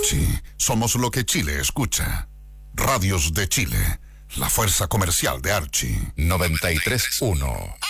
Archie, somos lo que Chile escucha. Radios de Chile, la fuerza comercial de Archie. 93.1